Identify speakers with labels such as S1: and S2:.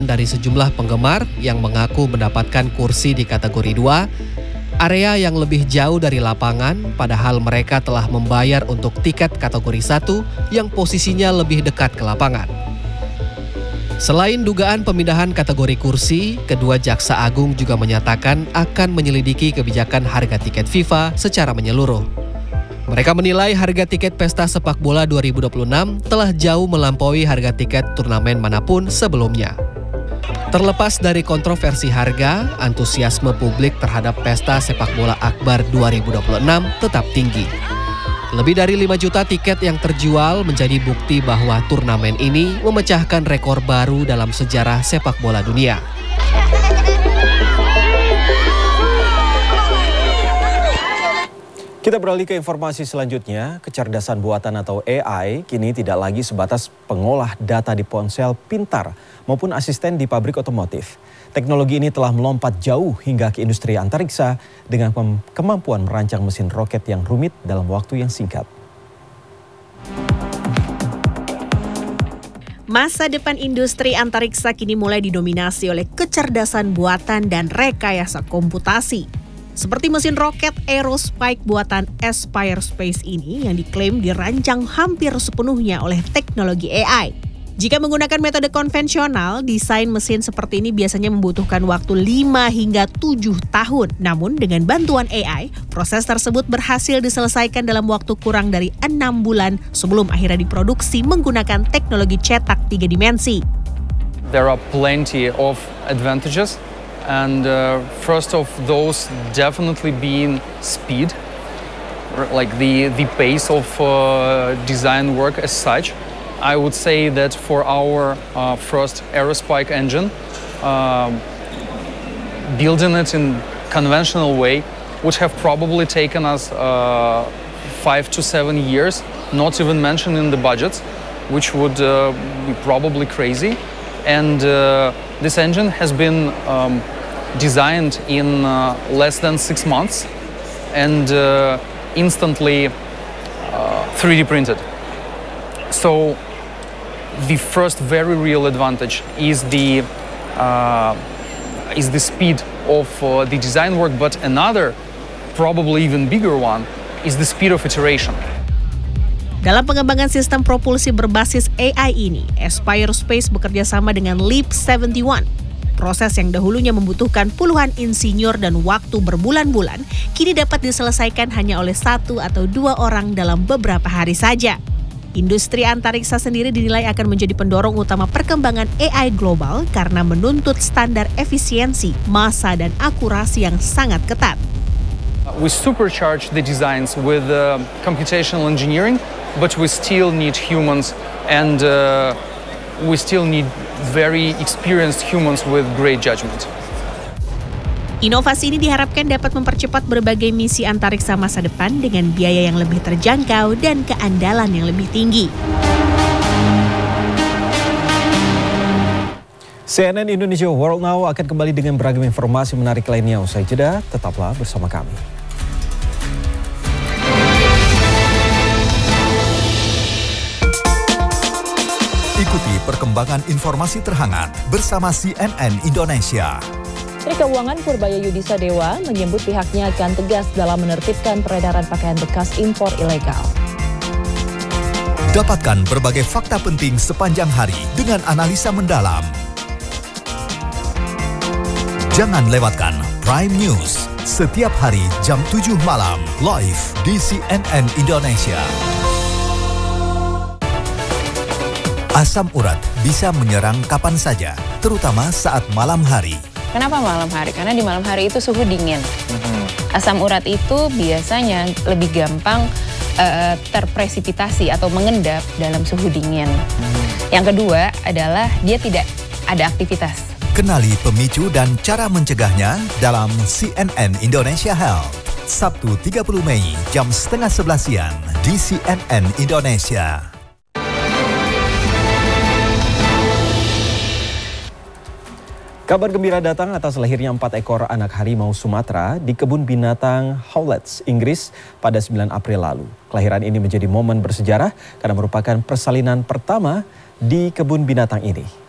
S1: Dari sejumlah penggemar yang mengaku mendapatkan kursi di kategori 2, area yang lebih jauh dari lapangan, padahal mereka telah membayar untuk tiket kategori 1 yang posisinya lebih dekat ke lapangan. Selain dugaan pemindahan kategori kursi, kedua jaksa agung juga menyatakan akan menyelidiki kebijakan harga tiket FIFA secara menyeluruh. Mereka menilai harga tiket Pesta Sepak Bola 2026 telah jauh melampaui harga tiket turnamen manapun sebelumnya. Terlepas dari kontroversi harga, antusiasme publik terhadap Pesta Sepak Bola Akbar 2026 tetap tinggi. Lebih dari 5 juta tiket yang terjual menjadi bukti bahwa turnamen ini memecahkan rekor baru dalam sejarah sepak bola dunia.
S2: Kita beralih ke informasi selanjutnya. Kecerdasan buatan atau AI kini tidak lagi sebatas pengolah data di ponsel pintar maupun asisten di pabrik otomotif. Teknologi ini telah melompat jauh hingga ke industri antariksa dengan kemampuan merancang mesin roket yang rumit dalam waktu yang singkat.
S3: Masa depan industri antariksa kini mulai didominasi oleh kecerdasan buatan dan rekayasa komputasi. Seperti mesin roket Aerospike buatan Aspire Space ini yang diklaim dirancang hampir sepenuhnya oleh teknologi AI. Jika menggunakan metode konvensional, desain mesin seperti ini biasanya membutuhkan waktu 5 hingga 7 tahun. Namun dengan bantuan AI, proses tersebut berhasil diselesaikan dalam waktu kurang dari 6 bulan sebelum akhirnya diproduksi menggunakan teknologi cetak 3 dimensi.
S4: There are plenty of advantages. And first of those definitely being speed, like the pace of design work as such. I would say that for our first Aerospike engine, building it in conventional way would have probably taken us 5 to 7 years, not even mentioning the budgets, which would be probably crazy. And this engine has been designed in less than 6 months and instantly 3D printed. So the first very real advantage is the speed of the design work, but another probably even bigger one is the speed of iteration.
S3: Dalam pengembangan sistem propulsi berbasis AI ini, Aspire Space bekerja sama dengan Leap 71. Proses yang dahulunya membutuhkan puluhan insinyur dan waktu berbulan-bulan, kini dapat diselesaikan hanya oleh 1 atau 2 orang dalam beberapa hari saja. Industri antariksa sendiri dinilai akan menjadi pendorong utama perkembangan AI global karena menuntut standar efisiensi, massa, dan akurasi yang sangat ketat.
S4: We supercharge the designs with computational engineering, but we still need humans and we still need very experienced humans with great judgment.
S3: Inovasi ini diharapkan dapat mempercepat berbagai misi antariksa masa depan dengan biaya yang lebih terjangkau dan keandalan yang lebih tinggi.
S2: CNN Indonesia World Now akan kembali dengan beragam informasi menarik lainnya usai jeda. Tetaplah bersama kami.
S5: Ikuti perkembangan informasi terhangat bersama CNN Indonesia.
S6: Menteri Keuangan Purbaya Yudhisa Dewa menyebut pihaknya akan tegas dalam menertibkan peredaran pakaian bekas impor ilegal.
S5: Dapatkan berbagai fakta penting sepanjang hari dengan analisa mendalam. Jangan lewatkan Prime News setiap hari jam 7 malam live di CNN Indonesia. Asam urat bisa menyerang kapan saja, terutama saat malam hari.
S7: Kenapa malam hari? Karena di malam hari itu suhu dingin. Asam urat itu biasanya lebih gampang terpresipitasi atau mengendap dalam suhu dingin. Yang kedua adalah dia tidak ada aktivitas.
S5: Kenali pemicu dan cara mencegahnya dalam CNN Indonesia Health. Sabtu 30 Mei jam 10:30 siang di CNN Indonesia.
S2: Kabar gembira datang atas lahirnya 4 ekor anak harimau Sumatera di kebun binatang Howletts, Inggris pada 9 April lalu. Kelahiran ini menjadi momen bersejarah karena merupakan persalinan pertama di kebun binatang ini.